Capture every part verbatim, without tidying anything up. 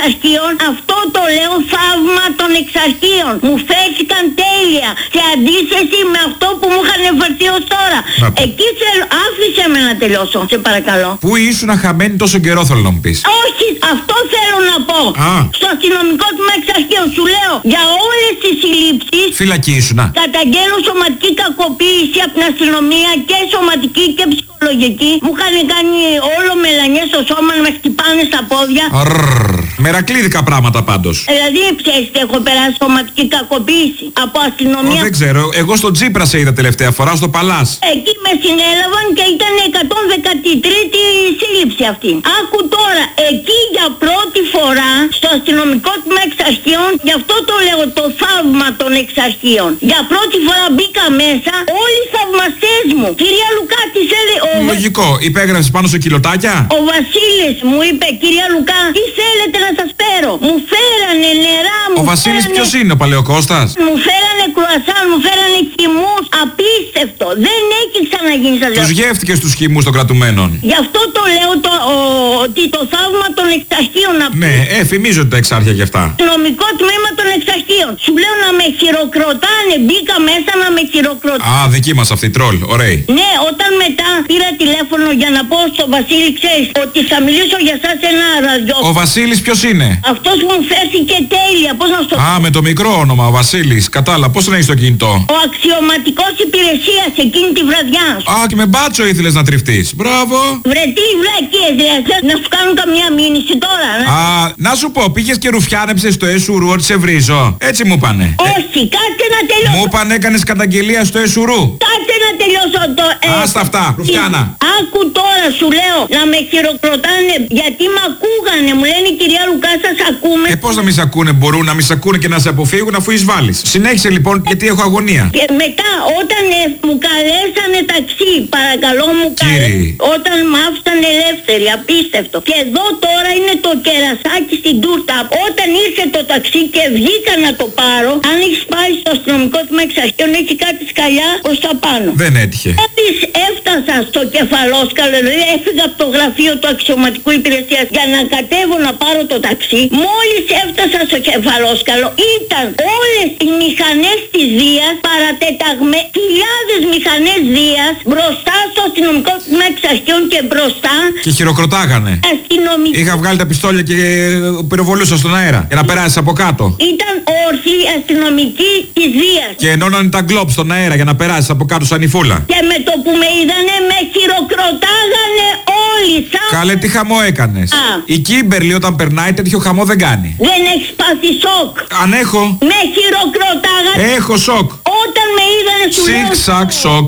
εξαρχείων, αυτό το λέω θαύμα των εξαρχείων. Μου φέρθηκαν τέλεια. Σε αντίθεση με αυτό που μου είχαν φερθεί ως τώρα. Να. Εκεί θέλω, άφησε με να τελειώσω, σε παρακαλώ. Πού ήσουν χαμένη τόσο καιρό, θέλω να μου πεις? Όχι, αυτό θέλω να πω. Α. Στο αστυνομικό τμήμα εξαρχείων σου λέω για όλες τις συλλήψεις. Φυλακή ήσουνα. Καταγγέλω σωματική κακοποίηση από την αστυνομία και σωματική και ψυχολογική. Μου είχαν κάνει όλο μελανιές στο σώμα να με χτυπάνε στα πόδια. Ρρρρ. Μερακλίδικα πράγματα πάντως. Δηλαδή, ξέρεις τι έχω περάσει σωματική κακοποίηση από αστυνομία. Ω, δεν ξέρω. Εγώ στο Τζίπρα σε είδα τελευταία φορά, στο Παλάς. Εκεί με συνέλαβαν και ήταν εκατόν δεκατρία σύλληψη αυτή. Άκου τώρα, εκεί για πρώτη φορά στο αστυνομικό τμήμα εξαρχείων, γι' αυτό το λέω το θαύμα των εξαρχείων. Για πρώτη φορά μπήκα μέσα, όλοι οι θαυμαστές μου. Κυρία Λουκά, τι θέλει. Ο... Λογικό. Υπέγραψες πάνω σε κιλοτάκια. Ο Βασίλης μου είπε, κυρία Λουκά, τι θέλετε να σας φέρω. Μου φέρανε νερά, μου Ο Βασίλης φέρανε... ποιος είναι, ο Παλαιοκώστας? Μου φέρανε κρουασάν, μου φέρανε χυμούς. Απίστευτο. Δεν έχει ξαναγίνει, σας λέω. Τους γεύτηκες τους χυμούς των κρατουμένων. Γι' αυτό το λέω το, ο, ότι το θαύμα των εξαρχείων να πει. Ναι, ε, φημίζονται τα εξάρχεια γι' αυτά. Νομικό τμήμα των εξαρχείων. Σου λέω να με χειροκροτάνε. Μπήκα μέσα να με χειροκροτάνε. Α, δική μας αυτή, τρόλ, ωραία. Ναι, όταν μετά πήρα τηλέφωνο για να πω στο Βασίλη, ξέρεις, ότι θα μιλήσω για σας σε ένα ραδιόφωνο. Ο Βασίλης ποιος είναι? Αυτός μου φέρθηκε τέλεια, πώς να στο πω. Α, με το μικρό όνομα, ο Βασίλης. Κατάλα, πώς τον έχεις στο κινητό? Ο αξιωματικός υπηρεσίας εκείνη τη βραδιά. Α, και με μπάτσο ήθελες να τριφτείς. Μπράβο. Βρε τι βλακίες, δηλαδή, να σου κάνουν καμιά μήνυση τώρα. Α, να σου πω, πήγες και ρουφιάνεψες στο Εσουρού ότι σε βρίζω. Έτσι μου πάνε. Όχι, κάτσε να τελειώσω. Μου πάνε έκανες καταγγελία στο Εσουρού. Κάτσε να τελειώσω το... Ε, Άστα αυτά, ρουφιάνα. Άκου τώρα, σου λέω, να με χειροκροτάνε, γιατί με ακούγανε. Μου λένε, κυρία Λουκά, σας ακούμε. Ε, πώς να μη σ' ακούνε, μπορούν να μη σ' ακούνε και να σε αποφύγουν αφού εισβάλλεις. Συνέχισε λοιπόν, γιατί έχω αγωνία. Και μετά, όταν ε, μου καλέσανε ταξί, παρακαλώ μου καλέσανε. Όταν μ' άφησαν ελεύθερη, απίστευτο. Και εδώ τώρα είναι το κερασάκι στην τούρτα. Όταν ήρθε το ταξί και βγήκα να το πάρω, αν έχεις πάει στο αστυνομικό τμήμα εξαρχείων, έχει κάτι σκαλιά προς τα πάνω. Δεν έτυχε. Μόλις έφτασα στο κεφαλόσκαλο, δηλαδή έφυγα από το γραφείο του αξιωματικού υπηρεσίας για να κατέβω να πάρω το ταξί. Μόλις έφτασα στο κεφαλόσκαλο, ήταν όλες οι μηχανές της Δίας παρατεταγμένες, χιλιάδες μηχανές Δίας μπροστά στο αστυνομικό τμήμα εξαρχείων και μπροστά. Και χειροκροτάγανε. Αστυνομικοί. Είχα βγάλει τα πιστόλια και πυροβολούσα στον αέρα για να περάσεις από κάτω. Ήταν όρθιοι αστυνομικοί της Δίας. Και ενώνανε τα γκλόπ στον αέρα για να περάσεις από κάτω σαν νυφούλα. Και με το που με είδανε με χειροκροτάγανε όλοι. Σαν... Καλέ, τι χαμό έκανες? Α. Η Κίμπερλι όταν περνάει τέτοιο χαμό δεν κάνει. Δεν έχεις πάθει σοκ. Αν έχω. Με χειροκροτάγανε. Έχω σοκ. Όταν με είδανε σου λέω. Σικ σακ σοκ.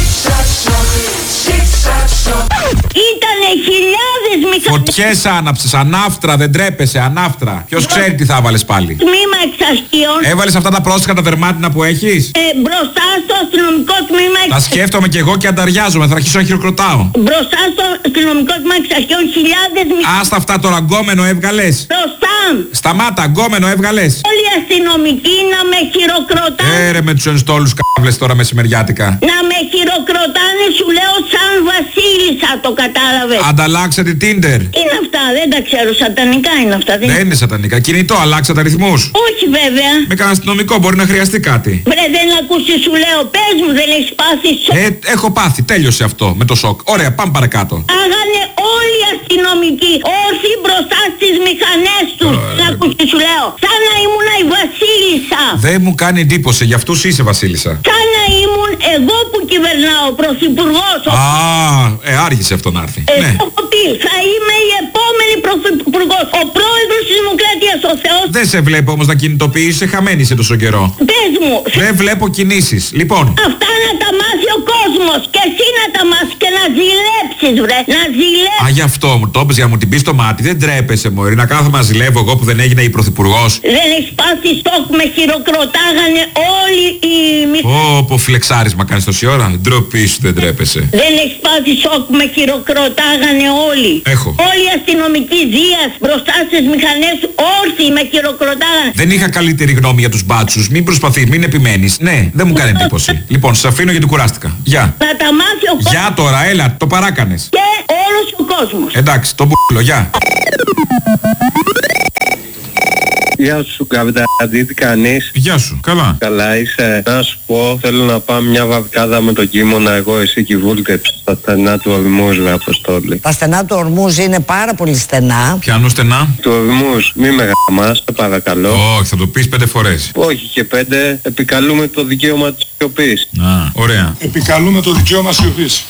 Ήτανε χιλιάδες μηχανές. Φωτιές άναψες, ανάφτρα, δεν τρέπεσαι, ανάφτρα. Ποιος ξέρει τι θα βάλεις πάλι. Τμήμα εξαρχείων. Έβαλες αυτά τα πρόστιχα τα δερμάτινα που έχεις. Ε, μπροστά στο αστυνομικό τμήμα Τα εξαρχείων. σκέφτομαι κι εγώ και ανταριάζομαι, θα αρχίσω να χειροκροτάω. Μπροστά στο αστυνομικό τμήμα εξαρχείων χιλιάδες μηχανές. Άστα αυτά τώρα, γκόμενο έβγαλες. Μπροστά. Σταμάτα, γκόμενο έβγαλες. Όλοι οι αστυνομικοί να με χειροκροτάνε. Έρε με τους ενστόλους κάβλες τώρα μεσημεριάτικα. Να με χειροκροτάνε, σου λέω, σαν βασίλισσα, το κατάλαβε. Ανταλλάξατε Tinder. Είναι αυτά, δεν τα ξέρω, σατανικά είναι αυτά. Δεν, Δεν είναι σατανικά. Κινητό, αλλάξατε αριθμούς. Όχι βέβαια. Με κανένα αστυνομικό, μπορεί να χρειαστεί κάτι. Βρε, δεν ακούσεις, σου λέω, πες μου, δεν έχεις πάθει σοκ. Ε, έχω πάθει, τέλειωσε αυτό με το σοκ. Ωραία, πάμε παρακάτω. Άγανε όλοι οι αστυνομικοί, όρθιοι μπροστά στις μηχανές τους. Να ακούσεις, σου λέω, σαν να ήμουν η βασίλισσα. Δεν μου κάνει εντύπωση, για αυτούς είσαι βασίλισσα. Σαν να ήμουν εγώ που κυβερνάω, πρωθυπουργός. Α, ε, άργησε αυτό να έρθει. Ε, Ναι. έχω πει, θα είμαι η επόμενη πρωθυπουργός, ο πρόεδρος της Δημοκρατίας, ο Θεός. Δεν σε βλέπω όμως να κινητοποιήσεις, χαμένη σε τόσο καιρό. Πες μου, Δεν βλέπω κινήσεις. Λοιπόν, αυτά να τα μάθει ο κόσμος και εσύ να τα μάθεις και να ζηλέψεις, βρε, να ζηλέψεις. α, γι' αυτό μου το είπες για να μου την πεις στο μάτι. Δεν τρέπεσαι, μωρή, να κάθομαι να ζηλεύω εγώ που δεν έγινα η πρωθυπουργός. Δεν έχεις πάθει στόχ, με χειροκροτάγανε όλοι οι μη... Ω, πω φλεξάρισμα κάνεις τόση ώρα. Ντροπή σου, δεν τρέπεσαι. Δεν έχεις πάθει σοκ, με χειροκροτάγανε όλοι. Έχω. Όλοι οι αστυνομικοί Δίας μπροστά στις μηχανές όρθιοι με χειροκροτάγανε. Δεν είχα καλύτερη γνώμη για τους μπάτσους. Μην προσπαθείς, μην επιμένεις. Ναι, δεν μου κάνει εντύπωση. Λοιπόν, σας αφήνω γιατί κουράστηκα. Γεια. Να τα μάθει ο κόσμος Γεια τώρα, έλα, το παράκανες. και όλος ο κόσμος. Εντάξει, τον μπουλο, γεια. Γεια σου, καπιτάνι, τι κάνεις? Γεια σου, καλά. Καλά είσαι. Να σου πω, θέλω να πάμε μια βαβκάδα με τον Κίμωνα, εγώ, εσύ και η Βούλτεψη, στα στενά του Ορμούζ, ρε Αποστόλη. Τα στενά του Ορμούζ είναι πάρα πολύ στενά. Πιανού στενά? Του Ορμούζ, μη με γαμάς, σε παρακαλώ. Όχι, θα το πεις πέντε φορές. Όχι και πέντε, επικαλούμε το δικαίωμα της σιωπής. Α, ωραία. Επικαλούμε το δικαίωμα σιωπής.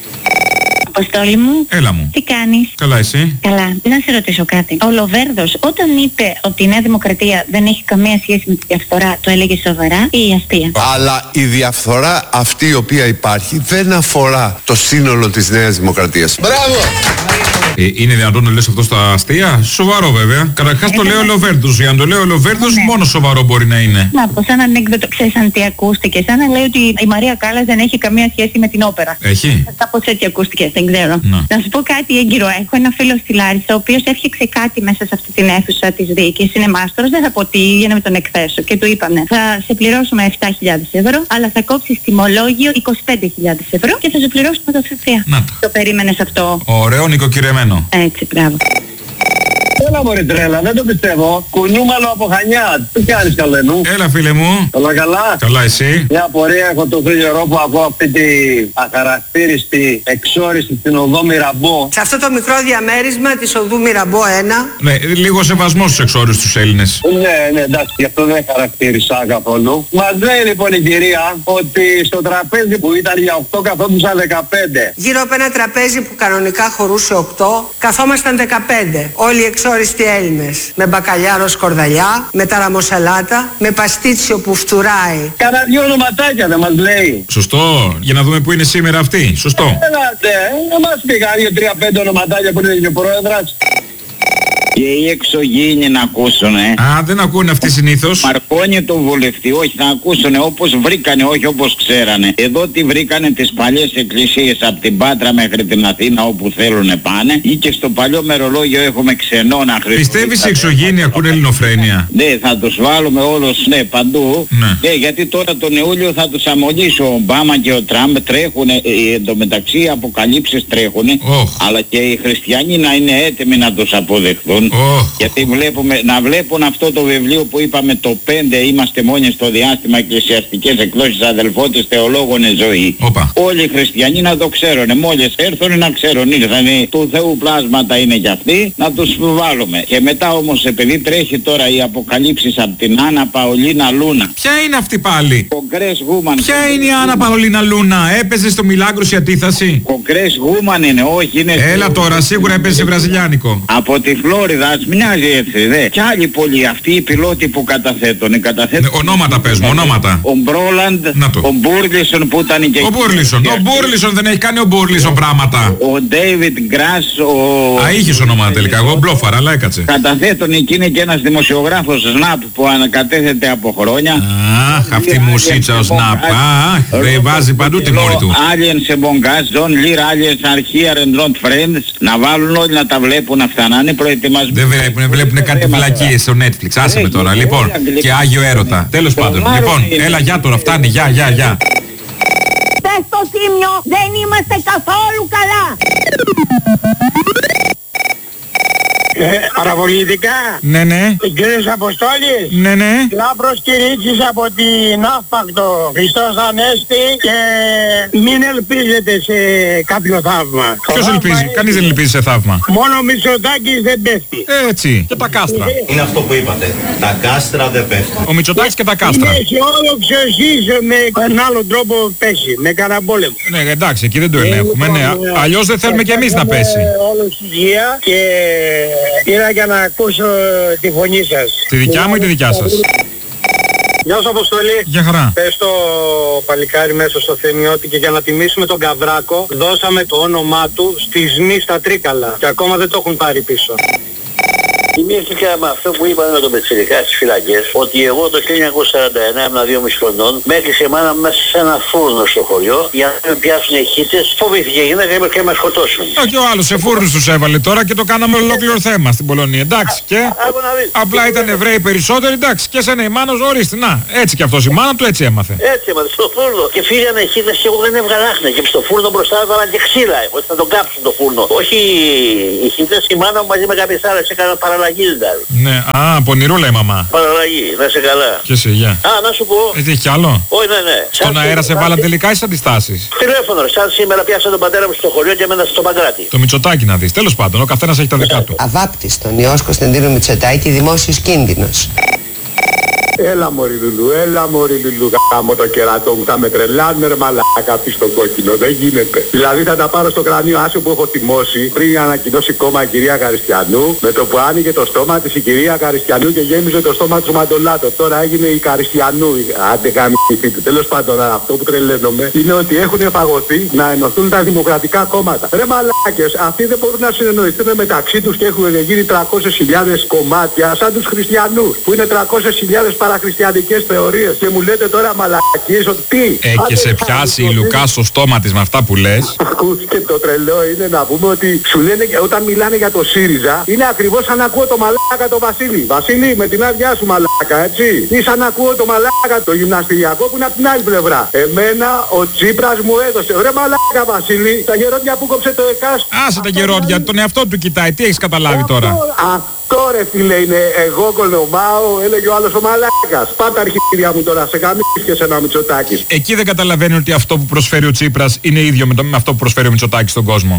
Αποστόλη μου. Έλα μου. Τι κάνεις? Καλά, εσύ? Καλά. Να σε ρωτήσω κάτι. Ο Λοβέρδος όταν είπε ότι η Νέα Δημοκρατία δεν έχει καμία σχέση με τη διαφθορά, το έλεγε σοβαρά ή αστεία? Αλλά η διαφθορά αυτή η οποία υπάρχει δεν αφορά το σύνολο της Νέας Δημοκρατίας. Μπράβο! Ε, είναι δυνατόν να λες αυτό στα αστεία? Σοβαρό βέβαια. Καταρχάς το λέει ο Λοβέρδος. Για να το λέει ο Λοβέρδος, ναι, μόνο σοβαρό μπορεί να είναι. Να πω, σαν ανέκδοτο, ξέρεις αν τι ακούστηκε? Σαν να λέει ότι η Μαρία Κάλλας δεν έχει καμία σχέση με την όπερα. Έχει? Κάπως έτσι ακούστηκε, δεν ξέρω. Να. Να σου πω κάτι έγκυρο. Έχω ένα φίλο στη Λάρισα, ο οποίος έφτιαξε κάτι μέσα σε αυτή την αίθουσα της δίκης. Είναι μάστορος, δεν θα πω τι, για να με τον εκθέσω. Και του είπανε, θα σε πληρώσουμε επτά χιλιάδες ευρώ, αλλά θα κόψεις τιμολόγιο είκοσι πέντε χιλιάδες ευρώ και θα σου πληρώσουμε το θρηφεία. Να το. Το περίμενες αυτό? Ωραίο νοικοκυρεμένο. Έτσι, μπράβο. Έλα μωρή τρέλα, δεν το πιστεύω. Κουνούμαλο από Χανιά. Τι κάνεις καλέ μου? Έλα φίλε μου. Καλά καλά. Καλά εσύ? Μια απορία έχω το καιρό που ακούω αυτή τη αχαρακτήριστη εξόριστη στην οδό Μυραμπό. Σε αυτό το μικρό διαμέρισμα της οδού Μυραμπό ένα. Ναι, λίγο σεβασμό στους εξόριστους Έλληνες. Ναι, ναι, εντάξει, γι' αυτό δεν χαρακτήρισα καθόλου. Μας λέει λοιπόν η κυρία ότι στο τραπέζι που ήταν για οκτώ καθόντουσαν δεκαπέντε. Γύρω από ένα τραπέζι που κανονικά χωρούσε οκτώ, καθόμασταν δεκαπέντε. Όλοι οι εξόριστοι Έλληνες. Με μπακαλιάρο σκορδαλιά, με ταραμοσαλάτα, με παστίτσιο που φτουράει. Κάνα δυο ονοματάκια δεν μας λέει. Σωστό. Για να δούμε που είναι σήμερα αυτή. Σωστό. Έλατε, να μας πει κανένα τρία πέντε ονοματάκια που είναι και ο πρόεδρας. Και οι εξωγήινοι να ακούσουνε. Α, δεν ακούνε αυτοί συνήθως. Μαρκώνει το βουλευτή, όχι θα ακούσουνε όπως βρήκανε, όχι όπως ξέρανε. Εδώ τι βρήκανε τις παλιές εκκλησίες από την Πάτρα μέχρι την Αθήνα όπου θέλουνε πάνε. Ή και στο παλιό μερολόγιο έχουμε ξενώνα Χριστού. Πιστεύεις οι εξωγήινοι ακούνε ελληνοφρένεια? Ναι, θα τους βάλουμε όλους, ναι, παντού. Ναι. Ναι, γιατί τώρα τον Ιούλιο θα τους αμολύσει ο Ομπάμα και ο Τραμπ. Τρέχουνε, ε, εντωμεταξύ οι αποκαλύψεις τρέχουνε. Oh. Αλλά και οι χριστιανοί να είναι έτοιμοι να τους αποδεχθούν. Oh. Γιατί βλέπουμε, να βλέπουν αυτό το βιβλίο που είπαμε το πέντε, είμαστε μόνοι στο διάστημα, εκκλησιαστικές εκδόσεις αδελφότες θεολόγων ζωή. Οπα. Όλοι οι χριστιανοί να το ξέρουν, μόλις έρθουν να ξέρουν, ήρθανε του Θεού πλάσματα είναι κι αυτοί, να τους βάλουμε. Και μετά όμως επειδή τρέχει τώρα οι αποκαλύψεις από την Άννα Παολίνα Λούνα. Ποια είναι αυτή πάλι? Κογκρές Woman. Ποια είναι η Άννα Παολίνα Λούνα? Έπαιζε στο Μιλάγκρος η αντίθαση? Κογκρές Woman είναι, όχι είναι. Έλα τώρα, σίγουρα έπαιζε βραζιλιάνικο. Από τη Φλόριδα, ας μοιάζει έτσι, δε. Κι άλλοι πολλοί, αυτοί οι πιλότοι που καταθέτουν, καταθέτουν. Ναι, ονόματα πες μου, ονόματα. Ο Μπρόλαντ, ο Μπούρλισον που ήταν και... Ο Μπούρλισον, ο Μπούρλισον δεν έχει κάνει ο Μπούρλισον πράγματα. Ο Ντέιβιτ Γκρας, ο... Α, είχες ονόματα τελικά, εγώ μπλόφαρα, αλλά έκατσε. Καταθέτουν εκεί είναι και ένας δημοσιογράφος Σναπ που ανακατέθεται από χρόνια. Αχ, αυτή η μουσίτσα ο Σναπ, αχ, δεν βάζει παντού τη μόρη του. Aliens σε Μπογκάς, John Lear, Aliens are here and not friends. Να βάλουν όλοι να τα βλέπουν αυτά, να είναι προετοιμασμένοι. Δεν βλέπουν, βλέπουν κάτι βλακίες στο Netflix. Άσε με τώρα, λοιπόν. Και Άγιο Έρωτα. Τέλος πάντων. Λοιπόν, έλα, γεια τώρα, φτάνει, γεια, γεια, γεια. Πες στο Θήμιο, δεν είμαστε καθόλου καλά. Ε, παραπολιτικά. Ναι, ναι. Κύριος Αποστόλης. Ναι, ναι. Λάμπρος Κυρίτσης από την Αύπακτο. Χριστός Ανέστη και μην ελπίζετε σε κάποιο θαύμα. Ποιος ελπίζει? είναι... Κανείς δεν ελπίζει σε θαύμα. Μόνο ο Μητσοτάκης δεν πέφτει. Έτσι. Και τα κάστρα. Είναι αυτό που είπατε. Τα κάστρα δεν πέφτουν. Ο Μητσοτάκης και τα κάστρα. Είναι αισιόδοξος ίσως με έναν άλλο τρόπο πέσει. Με κανένα πόλεμο. Ναι, εντάξει, εκεί δεν το ελέγχουμε. Ναι. Αλλιώς δεν θέλουμε κι εμείς να πέσει. Όλος υγεία και ήρθα για να ακούσω τη φωνή σας. Τη δικιά μου ή τη δικιά σας? Γεια σου Αποστολή. Γεια χαρά. Πες το παλικάρι μέσα στο Θεμιώτη και για να τιμήσουμε τον Καβράκο δώσαμε το όνομά του στη ΣΜΗ στα Τρίκαλα και ακόμα δεν το έχουν πάρει πίσω. Θυμήθηκα με αυτό που είπαν με τον Πετσιρικά στις φυλακές ότι εγώ το χίλια εννιακόσια σαράντα εννέα ήμουν δύο μισή χρονών με έκλεισε η μάνα μου μέσα σε ένα φούρνο στο χωριό για να με πιάσουν οι χίτες. Φοβήθηκε η γυναίκα και με σκοτώσουν. Όχι ο άλλος σε φούρνους τους έβαλε τώρα και το κάναμε ολόκληρο θέμα στην Πολωνία. Εντάξει και απλά ήταν Εβραίοι περισσότεροι, εντάξει και σένα η μάνα ορίστε. Να, έτσι κι αυτός η μάνα του έτσι έμαθε. Έτσι έμαθε στο φούρνο και φύγανε οι χίτες και εγώ δεν έβγαλα άχνα και στο φούρνο μπροστά έβαλαν και ξύλα ότι θα τον κάψουν το φούρνο. Όχι οι χίτες, η μάνα μου μαζί με κάποιες άλλες έκαναν παρανομία. παραλλαγή δηλαδή. Ναι, α, πονηρούλα η μαμά. Παραλλαγή, να σε καλά. Και εσύ, γεια. Α, να σου πω. Ε, τι έχει κι άλλο. Όχι, ναι, ναι. Στον αέρα σε βάλαν τελικά ή στις αντιστάσεις. Τηλέφωνο, σαν σήμερα πιάσα τον πατέρα μου στο χωριό και έμενα στο Παγκράτη. Το Μητσοτάκι να δεις. Τέλος πάντων, ο καθένας έχει τα δικά του. Αβάπτιστον Υιός Κωνσταντίνου Μητσοτάκη, δημόσιος κίνδυνος. Έλα μωρή Λουλού, έλα μωρή Λουλού, γάμο το κερατό μου, θα με τρελάνε ρε μαλάκα πίσω στο κόκκινο, δεν γίνεται. Δηλαδή θα τα πάρω στο κρανίο άσο που έχω τιμώσει πριν ανακοινώσει κόμμα η κυρία Καριστιανού, με το που άνοιγε το στόμα της η κυρία Καριστιανού και γέμιζε το στόμα του Μαντολάτο. Τώρα έγινε η Καριστιανού, άντε γαμηθείτε. Τέλος πάντων, αυτό που τρελαίνομαι είναι ότι έχουν φαγωθεί να ενωθούν τα δημοκρατικά κόμματα. Ρε μαλάκες, αυτοί δεν μπορούν να συνεννοηθούν μεταξύ τους και έχουν γίνει τριακόσιες χιλιάδες κομμάτια σαν τους χριστιανούς που είναι τριακόσιες χιλιάδες παραχριστιανικές θεωρίες και μου λέτε τώρα μαλακίες ότι τι. Ε, και σε πιάσει η Λουκά στο στόμα της με αυτά που λες. Ακούς, και το τρελό είναι να πούμε ότι σου λένε όταν μιλάνε για το ΣΥΡΙΖΑ είναι ακριβώς σαν να ακούω το μαλάκα το Βασίλη. Βασίλη με την άδειά σου μαλάκα, έτσι. Ή σαν να ακούω το μαλάκα το γυμναστηριακό που είναι από την άλλη πλευρά. Εμένα ο Τσίπρας μου έδωσε. Ρε μαλάκα Βασίλη, τα γερόντια που κόψε το ΕΚΑΣ. Άσε τα γερόντια, τον εαυτό του κοιτάει, τι έχεις καταλάβει τώρα. Τώρα φίλε είναι εγώ κολομάω, έλεγε ο άλλος ο μαλάκας. Πάτα αρχίδια μου τώρα, σε καμίς και σε ένα Μητσοτάκης. Εκεί δεν καταλαβαίνει ότι αυτό που προσφέρει ο Τσίπρας είναι ίδιο με, το, με αυτό που προσφέρει ο Μητσοτάκης στον κόσμο.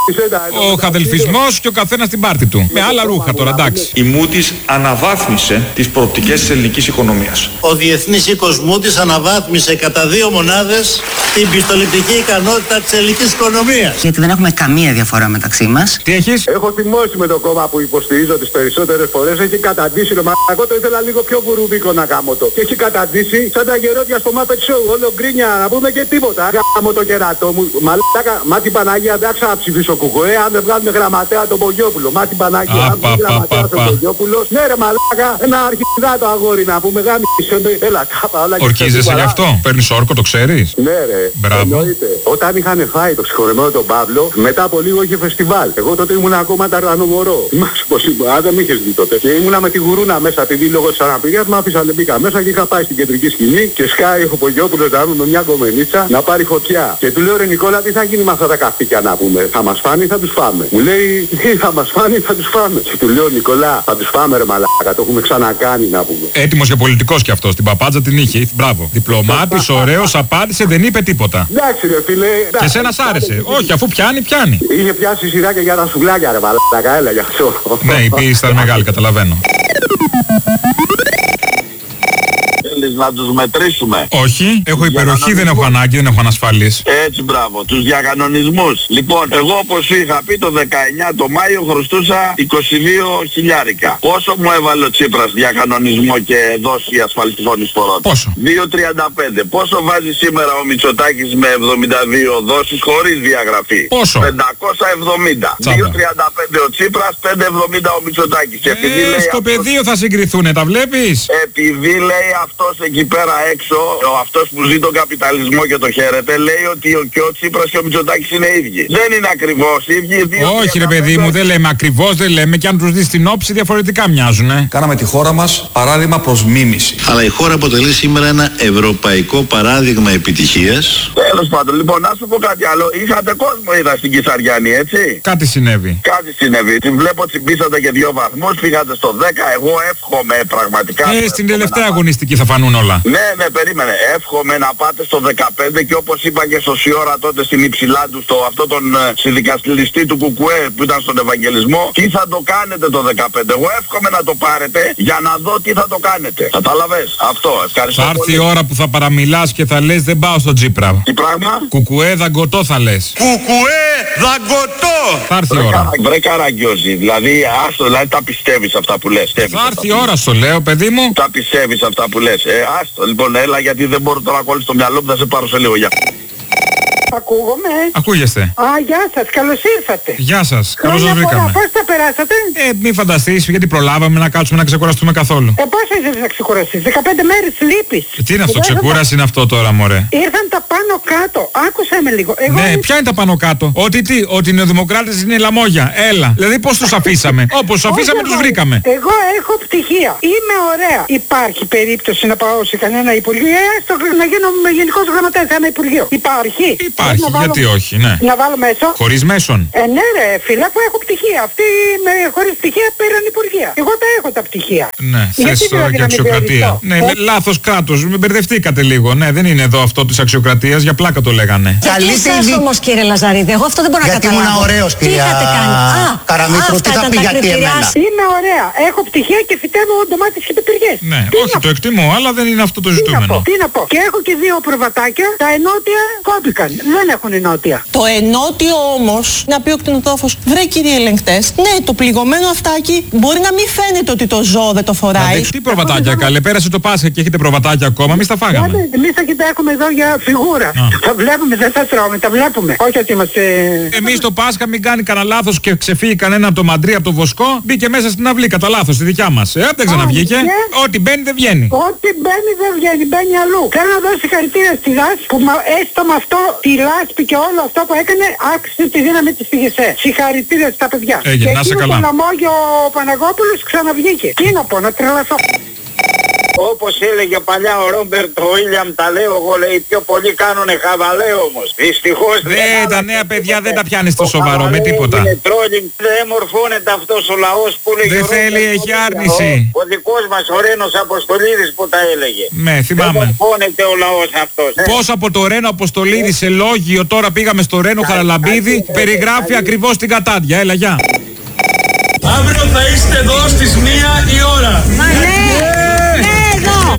Ο χαδελφισμός και ο καθένας στην πάρτη του. Με άλλα ρούχα τώρα, εντάξει. Η Moody's αναβάθμισε τις προοπτικές της ελληνικής οικονομίας. Ο Διεθνής Οίκος Moody's αναβάθμισε κατά δύο μονάδες την πιστοληπτική ικανότητα της ελληνικής οικονομίας. Γιατί δεν έχουμε καμία διαφορά μεταξύ μας. Τι έχεις? Έχω θυμώσει με το κόμμα που υποστηρίζω τις περισσότερες φορές, έχει καταντήσει ρε μαλάκα. Εγώ το ήθελα λίγο πιο βουρουβίκο να κάνω το. Και έχει καταντήσει σαν τα γερόντια στο Muppet Show. Όλο γκρίνια να πούμε και τίποτα. Γάμω το κεράτο μου. Μαλάκα, μα την Παναγία δεν θα ψηφίσω κουκουέ. Αν δεν βγάλουμε γραμματέα τον Πογιόπουλο. Μα την Παναγία, αν δεν γραμματέα τον Πογιόπουλο. Ναι, ρε μαλάκα, ένα αρχιδά το αγόρι να πούμε. Γάμισε. Έλα, κάπα όλα. Ορκίζεσαι γι' αυτό. Παίρνεις όρκο, το ξέρεις. Ναι, ρε. Μπράβο. Όταν είχαν φάει το συγχωρεμένο τον Παύλο, μετά από λίγο είχε φεστιβάλ. Εγώ τότε ήμουν ακόμα ταρανομορό. Μάσου πως ήμουν. Δεν με είχες δει τότε. Και ήμουνα με τη γουρούνα μέσα, επειδή λόγω της αναπηρίας μου άφησα λεμπίκα μέσα και είχα πάει στην κεντρική σκηνή και σκάει ο Πογιόπουλος να με μια κομμενίτσα να πάρει φωτιά. Και του λέω ρε Νικόλα, τι θα γίνει με αυτά τα καυτίκια να πούμε. Θα μας φάνε ή θα τους φάμε. Μου λέει τι θα μας φάνε ή θα τους φάμε. Και του λέω Νικόλα, θα τους φάμε ρε μαλάκα, το έχουμε ξανακάνει να πούμε. Έτοιμος και πολιτικός κι αυτός. Την παπάντζα την είχε. Μπράβο. Διπλωμάτης, ωραίος, απάντησε, δεν είπε τίποτα. Εντάξει ρε φίλε. Και σένα σ' άρεσε. Όχι, αφού πιάνει, πιάνει. Είχε πιάσει σειρά και για τα σουβλάκια ρε μαλάκα, έλα γι' αυτό. Ναι, η πίεση ήταν μεγάλη, καταλαβαίνω. Να τους μετρήσουμε. Όχι, έχω υπεροχή, δεν έχω ανάγκη, δεν έχω ανασφάλειες. Έτσι μπράβο, τους διακανονισμούς. Λοιπόν, εγώ όπως σου είχα πει το δεκαεννιά το Μάιο χρωστούσα είκοσι δύο χιλιάρικα. Πόσο μου έβαλε ο Τσίπρας διακανονισμό και δόση ασφαλιστικών εισφορών? Πόσο? δύο τριάντα πέντε. Πόσο βάζει σήμερα ο Μητσοτάκης με εβδομήντα δύο δόσεις χωρίς διαγραφή? Πόσο? πεντακόσια εβδομήντα. δύο τριάντα πέντε ο Τσίπρας, πεντακόσια εβδομήντα ο Μητσοτάκης. Ε, λέει στο αυτός... πεδίο θα συγκριθούνε, τα βλέπεις? Επειδή λέει αυτός εκεί πέρα έξω, ο αυτός που ζει τον καπιταλισμό και το χαίρεται, λέει ότι ο, και ο Τσίπρας και ο Μητσοτάκης είναι ίδιοι. Δεν είναι ακριβώς ίδιοι. Δύο, όχι ρε παιδί μου, δεν λέμε ακριβώς, δεν λέμε, και αν τους δεις την όψη διαφορετικά μοιάζουνε. Κάναμε τη χώρα μας παράδειγμα προς μίμηση. Αλλά η χώρα αποτελεί σήμερα ένα ευρωπαϊκό παράδειγμα επιτυχίας. Τέλος πάντων, λοιπόν, να σου πω κάτι άλλο. Είχατε κόσμο, είδα στην Κισαριάννη, έτσι. Κάτι συνέβη. Κάτι συνέβη. Την βλέπω τσιμπήσατε και δύο βαθμούς, πήγατε στο δέκα. Εγώ εύχομαι πραγματικά. Ε, στην τελευταία αγωνιστική θα φανούν όλα. Ναι, ναι, περίμενε. Εύχομαι να πάτε στο δεκαπέντε και όπως είπα και στο Σιώρα τότε στην υψηλά του, στο αυτό τον ε, συνδικαστηλιστή του Κουκουέ που ήταν στον Ευαγγελισμό, τι θα το κάνετε το δεκαπέντε. Εγώ εύχομαι να το πάρετε για να δω τι θα το κάνετε. Κατάλαβες? Αυτό. Ευχαριστώ. Θα έρθει η ώρα που θα παραμιλάς και θα λες δεν πάω στο Τσίπρα. Τι πράγμα? Κουκουέ δαγκωτό θα λες. Κουκουέ δαγκωτό! Θα έρθει η ώρα. Βρε καραγκιόζη, δηλαδή άστο, δηλαδή τα πιστεύεις αυτά που λες. Θα έρθει η ώρα στο λέω παιδί μου. Τα πιστεύεις αυτά που λες. Ε, άστο λοιπόν, έλα γιατί δεν μπορώ τώρα να κόλλεις το μυαλό μου, θα σε πάρω σε λίγο. Γεια. Ακούγομαι. Ακούγεστε. Α, γεια σας, καλώς ήρθατε. Γεια σας, καλώς σας βρήκαμε. Πώς τα περάσατε? Ε, μην φανταστείς, γιατί προλάβαμε να κάτσουμε να ξεκουραστούμε καθόλου. Ε, πώς ήθελες να ξεκουραστείς? δεκαπέντε μέρες λείπεις. Ε, τι είναι αυτό, ξεκούραση είναι αυτό τώρα, μωρέ? Ήρθαν τα πάνω κάτω, άκουσα με λίγο. Εγώ ναι, είμαι... ποια είναι τα πάνω κάτω? Ότι τι, ότι οι νεοδημοκράτες είναι λαμόγια. Έλα, δηλαδή πώς τους αφήσαμε? Όπως τους αφήσαμε τους βρήκαμε. Εγώ έχω πτυχία, είμαι ωραία. Υπάρχει περίπτωση να πάω σε κανένα υπουργείο? Ε, στο, να γίνω γενικός γραμματέας σε ένα υπουργείο? Υπάρχει. Υπάρχει, γιατί όχι, ναι. Να βάλω μέσο. Χωρίς μέσον. Ε, ναι, ρε, φίλα, που έχω πτυχία. Αυτοί με χωρίς πτυχία πήραν υπουργεία. Εγώ τα έχω τα πτυχία. Ναι, θες τώρα δηλαδή και αξιοκρατία. Ναι, ε? λάθος κράτος. Με μπερδευτήκατε λίγο. Ναι, δεν είναι εδώ αυτό της αξιοκρατίας. Για πλάκα το λέγανε. Γιατί εσάς όμως, κύριε Λαζαρίδη, εγώ αυτό δεν μπορώ να καταλάβω. Γιατί ήμουν ωραίος, κυρία Καραμήτρου, τι θα πει γιατί εμένα. Είμαι ωραία. Έχω πτυχία και φυτεύω ντομάτες και πεπυριές. Ναι, όχι, το εκτιμώ, αλλά δεν είναι αυτό το ζητούμενο. Τι να πω. Και έχω και δύο προβατάκια. Τα ενότια κόπηκαν. Δεν έχουν ενότια. Το ενότιο όμως, να πει ο κτηνοτρόφος, βρε κύριε ελεγκτές, ναι, το πληγωμένο αυτάκι μπορεί να μην φαίνεται ότι το ζώο δεν το φοράει. Τι προβατάκια, καλέ, πέρασε το Πάσχα και έχετε προβατάκια ακόμα, εμείς τα φάγαμε. Εμείς τα έχουμε εδώ για φιγούρα. Τα βλέπουμε, δεν τα τρώμε, τα βλέπουμε. Όχι ότι είμαστε. Εμείς το Πάσχα μην κάνει κανένα λάθος και ξεφύγει κανένα από το μαντρί από το βοσκό, μπήκε μέσα στην αυλή κατά λάθος, στη δικιά μας. Ε, δεν ξαναβγήκε. Ό,τι μπαίνει δεν βγαίνει. Ό,τι μπαίνει δεν βγαίνει, μπαίνει αλλού. Θέλω να δώσω συγχαρητήρια στη ΔΑΣ που έστω με αυτό τη λάσπη και όλο αυτό που έκανε άξιζε τη δύναμη της φυγεσέ. Συγχαρητήρια στα παιδιά. Έγινε, και να σε καλά. Το λαμόγιο ο Παναγόπουλος ξαναβγήκε. Τι να πω, να τρελαθώ. Όπως έλεγε παλιά ο Ρόμπερτ ο Ίλιαμ, τα λέω εγώ, λέει, πιο πολύ κάνουνε χαβαλέ όμως. Δυστυχώς δεν... Ναι, τα νέα παιδιά δεν τα πιάνει στο σοβαρό με τίποτα. Είναι τρόλινγκ, δεν μορφώνεται αυτός ο λαός που λέγει. Δεν θέλει, έχει άρνηση. Ο, ο δικός μας ο Ρένος Αποστολίδης που τα έλεγε. Ναι, θυμάμαι. Δεν μορφώνεται ο λαός αυτός. Ε. Πώς από το Ρένο Αποστολίδη σε λόγιο, τώρα πήγαμε στο Ρένο Χαραλαμπίδη, περιγράφει ακριβώς την κατάδια. Έλα, γεια. Αύριο θα είστε εδώ στις μία η ώρα. Μα ναι, ναι, εδώ.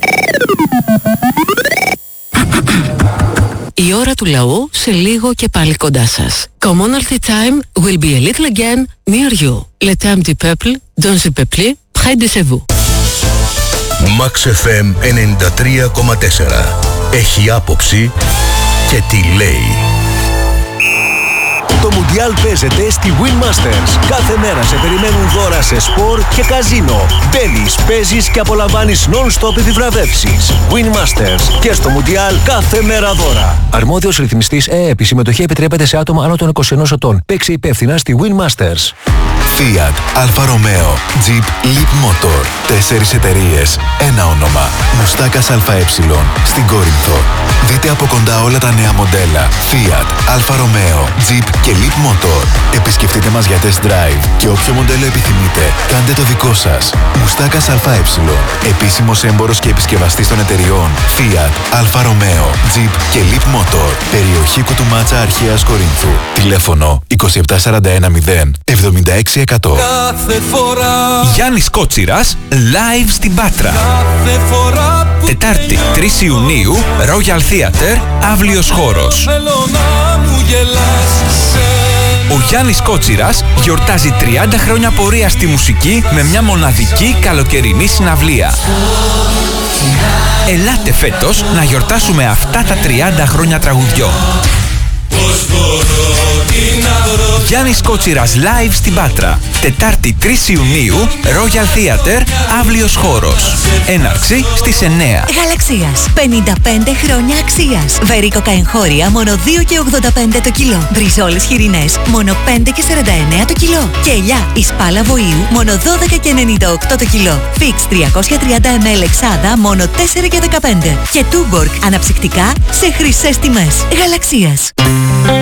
Η ώρα του λαού σε λίγο και πάλι κοντά σας. Commonalty time will be a little again near you. Le temps du peuple, dans le peuple, près de chez vous. Max εφ εμ ενενήντα τρία κόμμα τέσσερα. Έχει άποψη και τι λέει. Το Μουντιάλ παίζεται στη Win Masters. Κάθε μέρα σε περιμένουν δώρα σε σπορ και καζίνο. Μπαίνεις, παίζεις και απολαμβάνεις non-stop επιβραβεύσεις. Win Masters. Και στο Μουντιάλ κάθε μέρα δώρα. Αρμόδιος ρυθμιστής ΕΕΠ. Η συμμετοχή επιτρέπεται σε άτομα άνω των είκοσι ενός ετών. Παίξε υπεύθυνα στη Win Masters. Fiat, Alfa Romeo, Jeep, Leap Motor. Τέσσερις εταιρείες, ένα όνομα. Μουστάκας ΑΕ στην Κόρινθο. Δείτε από κοντά όλα τα νέα μοντέλα Fiat, Alfa Romeo, Jeep και Leap Motor. Επισκεφτείτε μας για test drive και όποιο μοντέλο επιθυμείτε, κάντε το δικό σας. Μουστάκας ΑΕ. Επίσημος έμπορος και επισκευαστής των εταιριών Fiat, Alfa Romeo, Jeep και Leap Motor. Περιοχή Κουτουμάτσα Αρχαίας Κορίνθου. Τηλέφωνο είκοσι επτά σαράντα ένα μηδέν εβδομήντα έξι εκατό. Κάθε φορά Γιάννης Κότσιρας live στην Πάτρα. Κάθε φορά Τετάρτη τρεις Ιουνίου Royal Theatre, αύλιος χώρος. Ο Γιάννης Κότσιρας γιορτάζει τριάντα χρόνια πορεία στη μουσική με μια μοναδική καλοκαιρινή συναυλία. Ελάτε φέτος να γιορτάσουμε αυτά τα τριάντα χρόνια τραγουδιών. Γιάννης Κότσιρας live στην Πάτρα. Τετάρτη τρεις Ιουνίου Royal Theatre, αύλιος χώρος. Έναρξη στις εννέα. Γαλαξίας. πενήντα πέντε χρόνια αξίας. Βερίκοκα εγχώρια μόνο δύο και ογδόντα πέντε το κιλό. Μπριζόλες χοιρινές μόνο πέντε και σαράντα εννέα το κιλό. Και ελιά εις πάλα βοήου μόνο δώδεκα και ενενήντα οκτώ το κιλό. Φίξ τριακόσια τριάντα μιλιλίτρα εξάδα μόνο τέσσερα και δεκαπέντε. Και Τούμπορκ αναψυκτικά σε χρυσές τιμές. Γαλαξίας.